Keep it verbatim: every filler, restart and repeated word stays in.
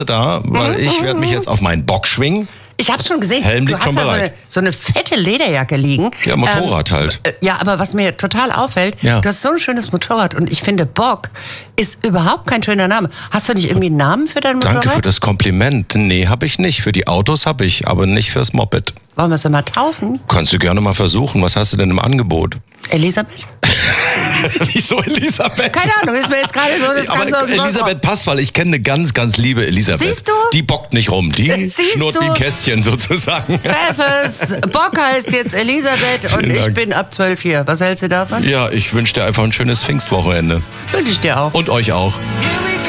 da, weil ich werde mich jetzt auf meinen Bock schwingen. Ich habe schon gesehen, Helm du liegt hast schon da so bereit. eine, so eine fette Lederjacke liegen. Ja, Motorrad ähm, halt. Äh, ja, aber was mir total auffällt, ja. du hast so ein schönes Motorrad und ich finde, Bock ist überhaupt kein schöner Name. Hast du nicht irgendwie einen Namen für dein Motorrad? Danke für das Kompliment. Nee, habe ich nicht. Für die Autos habe ich, aber nicht fürs Moped. Wollen wir es denn mal taufen? Kannst du gerne mal versuchen. Was hast du denn im Angebot? Elisabeth? Wieso Elisabeth? Keine Ahnung, ist mir jetzt gerade so das Aber Ganze aus dem Elisabeth passt, weil ich kenne eine ganz, ganz liebe Elisabeth. Siehst du? Die bockt nicht rum, die Siehst schnurrt du? wie ein Kästchen sozusagen. Treffers, Bock heißt jetzt Elisabeth und Vielen ich Dank. bin ab zwölf hier. Was hältst du davon? Ja, ich wünsche dir einfach ein schönes Pfingstwochenende. Wünsche ich dir auch. Und euch auch. Here we